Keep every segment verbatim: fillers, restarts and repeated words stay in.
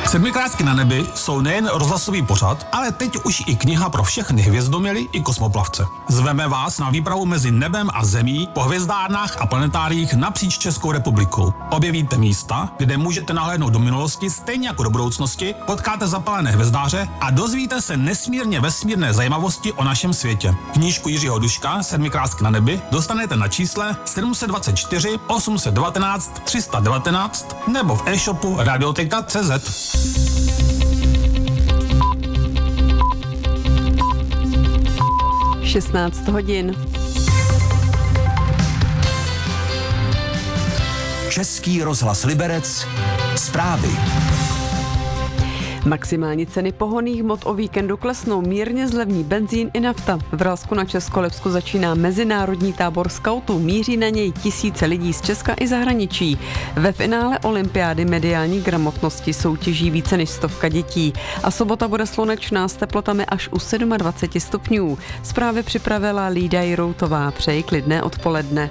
Sedmikrásky na nebi jsou nejen rozhlasový pořad, ale teď už i kniha pro všechny hvězdoměly i kosmoplavce. Zveme vás na výpravu mezi nebem a zemí po hvězdárnách a planetáriích napříč Českou republikou. Objevíte místa, kde můžete nahlédnout do minulosti stejně jako do budoucnosti, potkáte zapalené hvězdáře a dozvíte se nesmírně vesmírné zajímavosti o našem světě. Knížku Jiřího Duška Sedmikrásky na nebi dostanete na čísle sedm set dvacet čtyři osm set devatenáct tři sta devatenáct nebo v e-shopu radioteka tečka cé zet. šestnáct hodin. Český rozhlas Liberec. Zprávy. Maximální ceny pohonných hmot o víkendu klesnou, mírně zlevní benzín i nafta. V Ralsku na Českolipsku začíná mezinárodní tábor skautů, míří na něj tisíce lidí z Česka i zahraničí. Ve finále olympiády mediální gramotnosti soutěží více než stovka dětí a sobota bude slunečná s teplotami až u dvacet sedm stupňů. Zprávy připravila Lída Jiroutová. Přeji klidné odpoledne.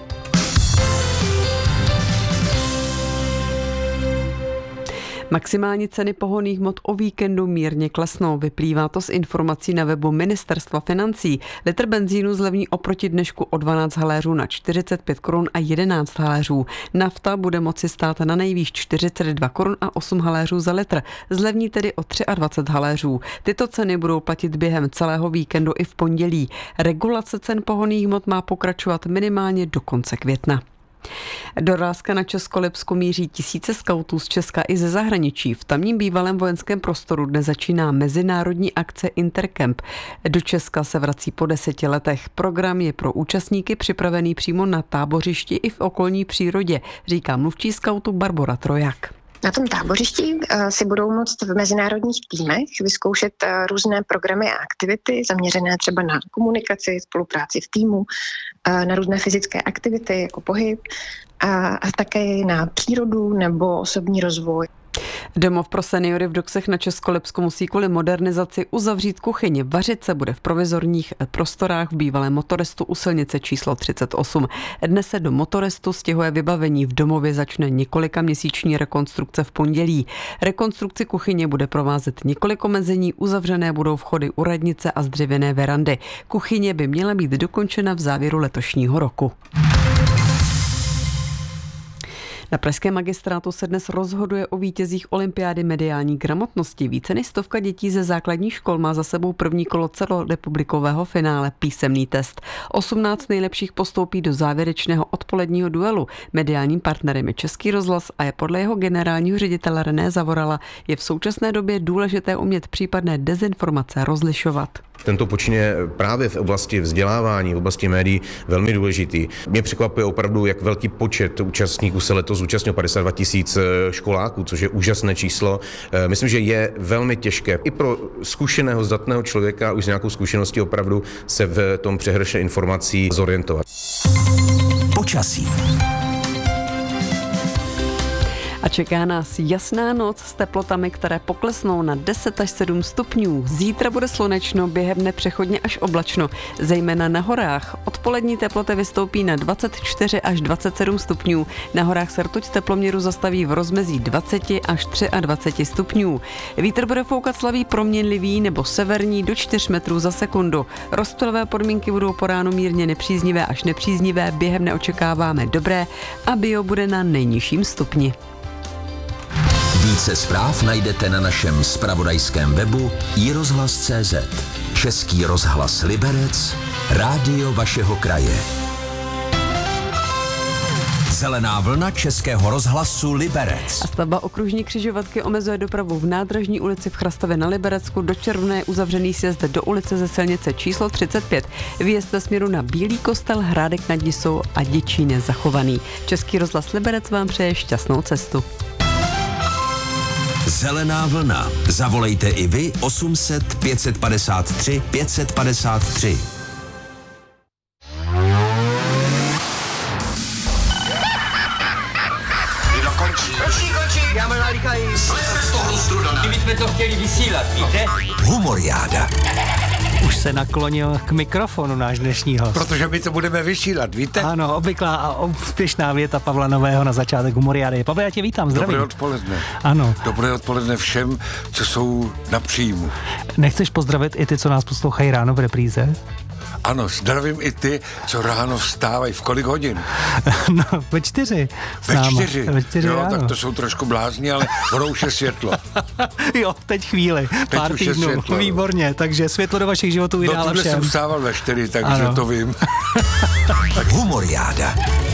Maximální ceny pohonných hmot o víkendu mírně klesnou. Vyplývá to z informací na webu Ministerstva financí. Litr benzínu zlevní oproti dnešku o dvanáct haléřů na čtyřicet pět korun a jedenáct haléřů. Nafta bude moci stát na nejvýš čtyřicet dva korun a osm haléřů za litr. Zlevní tedy o dvacet tři haléřů. Tyto ceny budou platit během celého víkendu i v pondělí. Regulace cen pohonných hmot má pokračovat minimálně do konce května. Do Ralska na Českolipsku míří tisíce skautů z Česka i ze zahraničí. V tamním bývalém vojenském prostoru dnes začíná mezinárodní akce Intercamp. Do Česka se vrací po deseti letech. Program je pro účastníky připravený přímo na tábořišti i v okolní přírodě, říká mluvčí skautu Barbora Trojak. Na tom tábořišti si budou moct v mezinárodních týmech vyzkoušet různé programy a aktivity zaměřené třeba na komunikaci, spolupráci v týmu, na různé fyzické aktivity jako pohyb a také na přírodu nebo osobní rozvoj. Domov pro seniory v Doksech na Českolipsku musí kvůli modernizaci uzavřít kuchyni. Vařit se bude v provizorních prostorách v bývalém motorestu u silnice číslo třicet osm. Dnes se do motorestu stěhuje vybavení. V domově začne několika měsíční rekonstrukce v pondělí. Rekonstrukci kuchyně bude provázet několik omezení, uzavřené budou vchody u radnice a z dřevěné verandy. Kuchyně by měla být dokončena v závěru letošního roku. Na pražském magistrátu se dnes rozhoduje o vítězích olympiády mediální gramotnosti. Více než stovka dětí ze základních škol má za sebou první kolo celorepublikového finále písemný test. osmnáct nejlepších postoupí do závěrečného odpoledního duelu. Mediálním partnerem je Český rozhlas a je podle jeho generálního ředitele René Zavorala je v současné době důležité umět případné dezinformace rozlišovat. Tento počin je právě v oblasti vzdělávání, v oblasti médií velmi důležitý. Mě překvapuje opravdu, jak velký počet účastníků se letos zúčastnil, padesát dva tisíc školáků, což je úžasné číslo. Myslím, že je velmi těžké i pro zkušeného, zdatného člověka už s nějakou zkušeností opravdu se v tom přehrše informací zorientovat. Počasí. A čeká nás jasná noc s teplotami, které poklesnou na deset až sedm stupňů. Zítra bude slunečno, během dne přechodně až oblačno, zejména na horách. Odpolední teploty vystoupí na dvacet čtyři až dvacet sedm stupňů. Na horách se rtuť teploměru zastaví v rozmezí dvacet až dvacet tři stupňů. Vítr bude foukat slabý proměnlivý nebo severní do čtyř metrů za sekundu. Rozptylové podmínky budou po ránu mírně nepříznivé až nepříznivé, během neočekáváme dobré a bio bude na nejnižším stupni. Více zpráv najdete na našem zpravodajském webu i rozhlas tečka cé zet. Český rozhlas Liberec, rádio vašeho kraje. Zelená vlna Českého rozhlasu Liberec. A stavba okružní křižovatky omezuje dopravu v Nádražní ulici v Chrastově na Liberecku. Do června je uzavřený sjezd do ulice ze silnice číslo třicet pět. Výjezd ve směru na Bílý Kostel, Hrádek nad Nisou a Děčín je zachovaný. Český rozhlas Liberec vám přeje šťastnou cestu. Zelená vlna. Zavolejte i vy osm set pět padesát tři pět padesát tři. Kdo končí? Končí, končí. Já mám nalíkají. Jsme z toho struda. Kdybychom to chtěli vysílat, víte? Humoriáda. Už se naklonil k mikrofonu náš dnešní host. Protože my to budeme vysílat, víte? Ano, obvyklá a úspěšná věta Pavla Nového na začátek Humoriády. Pavle, já tě vítám, zdravím. Dobré odpoledne. Ano. Dobré odpoledne všem, co jsou na příjmu. Nechceš pozdravit i ty, co nás poslouchají ráno v repríze? Ano, zdravím i ty, co ráno vstávají. V kolik hodin? No, ve čtyři. Ve čtyři. Ve čtyři jo, ráno. tak to jsou trošku blázni, ale budou už je světlo. Jo, teď chvíli, teď pár týdnů, světlo, výborně, takže světlo do vašich životů vydává všem. všem. No, jsem vstával ve čtyři, takže ano. To vím. Humoriáda.